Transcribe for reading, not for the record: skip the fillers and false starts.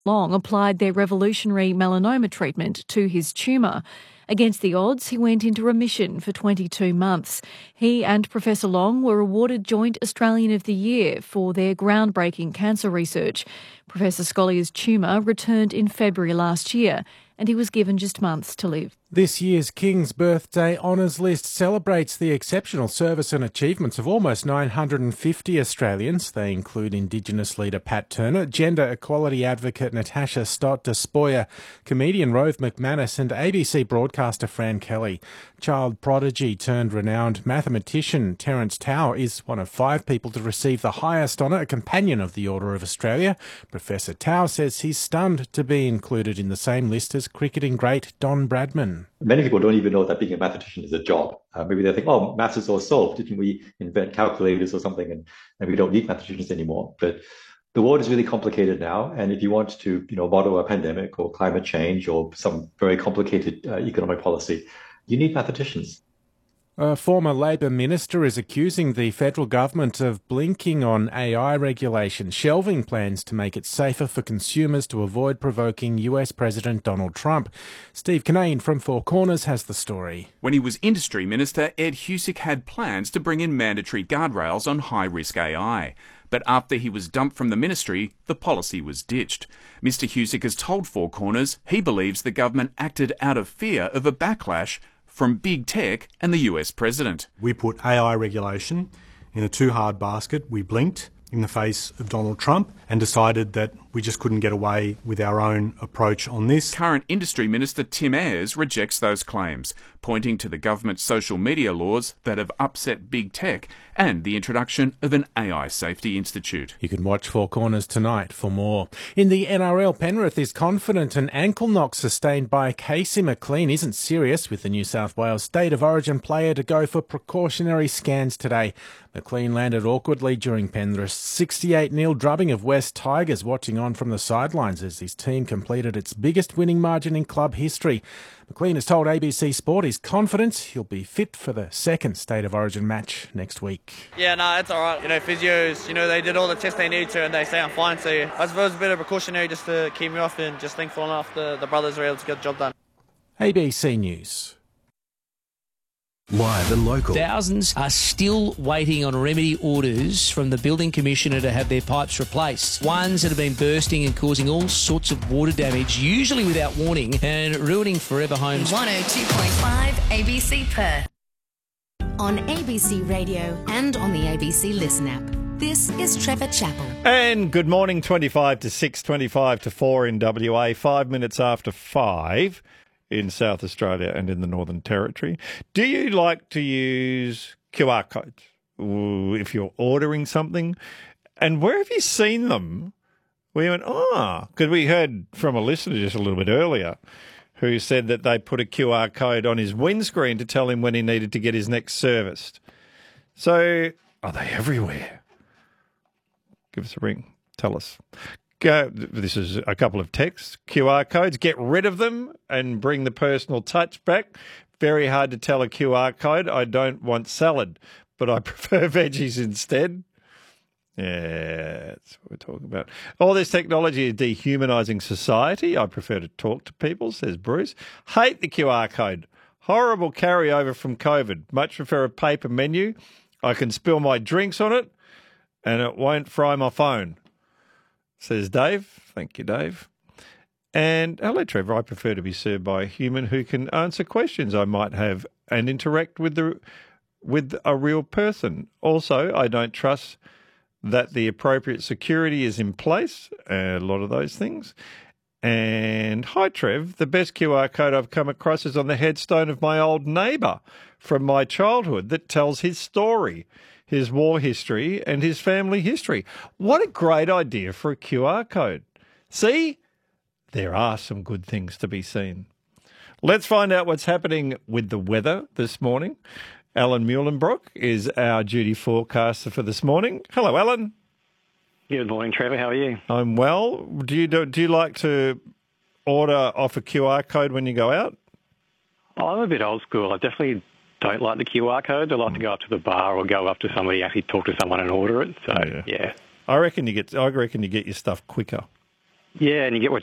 Long applied their revolutionary melanoma treatment to his tumour. Against the odds, he went into remission for 22 months. He and Professor Long were awarded Joint Australian of the Year for their groundbreaking cancer research. Professor Scollier's tumour returned in February last year, and he was given just months to live. This year's King's Birthday Honours List celebrates the exceptional service and achievements of almost 950 Australians. They include Indigenous leader Pat Turner, gender equality advocate Natasha Stott Despoja, comedian Rove McManus and ABC broadcaster Fran Kelly. Child prodigy turned renowned mathematician Terence Tao is one of 5 people to receive the highest honour, a companion of the Order of Australia. Professor Tao says he's stunned to be included in the same list as cricketing great Don Bradman. Many people don't even know that being a mathematician is a job. Maybe they think, oh, maths is all solved. Didn't we invent calculators or something and we don't need mathematicians anymore? But the world is really complicated now. And if you want to, model a pandemic or climate change or some very complicated economic policy, you need mathematicians. A former Labor minister is accusing the federal government of blinking on AI regulation, shelving plans to make it safer for consumers to avoid provoking US President Donald Trump. Steve Kinane from Four Corners has the story. When he was Industry Minister, Ed Husic had plans to bring in mandatory guardrails on high-risk AI. But after he was dumped from the ministry, the policy was ditched. Mr Husic has told Four Corners he believes the government acted out of fear of a backlash from big tech and the US president. We put AI regulation in a too hard basket. We blinked in the face of Donald Trump and decided that we just couldn't get away with our own approach on this. Current Industry Minister Tim Ayres rejects those claims, pointing to the government's social media laws that have upset big tech and the introduction of an AI Safety Institute. You can watch Four Corners tonight for more. In the NRL, Penrith is confident an ankle knock sustained by Casey McLean isn't serious, with the New South Wales State of Origin player to go for precautionary scans today. McLean landed awkwardly during Penrith's 68-0 drubbing of West Tigers, watching on from the sidelines as his team completed its biggest winning margin in club history. McLean has told ABC Sport he's confident he'll be fit for the second State of Origin match next week. Yeah, no, it's all right. Physios, they did all the tests they need to and they say I'm fine. So I suppose a bit of precautionary just to keep me off, and just thankful enough the brothers were able to get the job done. ABC News. Live and local. Thousands are still waiting on remedy orders from the Building Commissioner to have their pipes replaced. Ones that have been bursting and causing all sorts of water damage, usually without warning, and ruining forever homes. 102.5 ABC Perth. On ABC Radio and on the ABC Listen app. This is Trevor Chappell. And good morning, 25 to 6, 25 to 4 in WA, 5 minutes after 5. In South Australia and in the Northern Territory. Do you like to use QR codes if you're ordering something? And where have you seen them? We went, because we heard from a listener just a little bit earlier who said that they put a QR code on his windscreen to tell him when he needed to get his next serviced. So are they everywhere? Give us a ring. Tell us. This is a couple of texts, QR codes. Get rid of them and bring the personal touch back. Very hard to tell a QR code. I don't want salad, but I prefer veggies instead. Yeah, that's what we're talking about. All this technology is dehumanising society. I prefer to talk to people, says Bruce. Hate the QR code. Horrible carryover from COVID. Much prefer a paper menu. I can spill my drinks on it and it won't fry my phone. Says Dave. Thank you, Dave. And hello, Trevor. I prefer to be served by a human who can answer questions I might have and interact with a real person. Also, I don't trust that the appropriate security is in place. A lot of those things. And hi, Trev. The best QR code I've come across is on the headstone of my old neighbour from my childhood that tells his story, his war history and his family history. What a great idea for a QR code. See, there are some good things to be seen. Let's find out what's happening with the weather this morning. Alan Muhlenbrock is our duty forecaster for this morning. Hello, Alan. Good morning, Trevor. How are you? I'm well. Do you like to order off a QR code when you go out? I'm a bit old school. I definitely don't like the QR code. I like to go up to the bar or go up to somebody, actually talk to someone and order it. So, yeah. I reckon you get your stuff quicker. Yeah, and you get what